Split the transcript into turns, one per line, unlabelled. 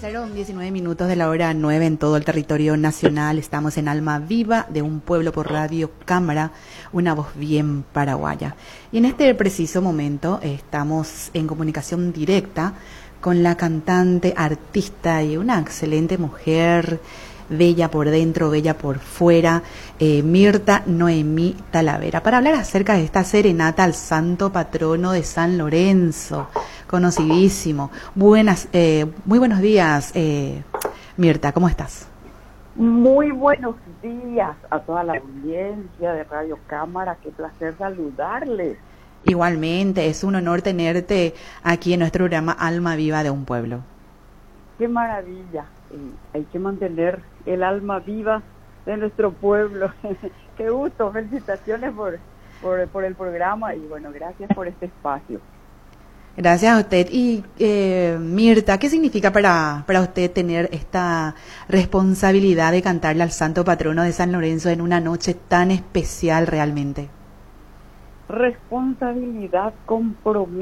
Pasaron 19 minutos de la hora 9 en todo el territorio nacional. Estamos en Alma Viva de un pueblo por Radio Cámara, una voz bien paraguaya. Y en este preciso momento estamos en comunicación directa con la cantante, artista y una excelente mujer, bella por dentro, bella por fuera, Mirta Noemí Talavera, para hablar acerca de esta serenata al santo patrono de San Lorenzo, conocidísimo. Muy buenos días, Mirta, ¿cómo estás?
Muy buenos días a toda la audiencia de Radio Cámara, qué placer saludarles.
Igualmente, es un honor tenerte aquí en nuestro programa Alma Viva de un Pueblo.
Qué maravilla, hay que mantener el alma viva de nuestro pueblo. Qué gusto, felicitaciones por el programa y bueno, gracias por este espacio.
Gracias a usted. Y Mirta, ¿qué significa para usted tener esta responsabilidad de cantarle al santo patrono de San Lorenzo en una noche tan especial realmente?
Responsabilidad, compromiso.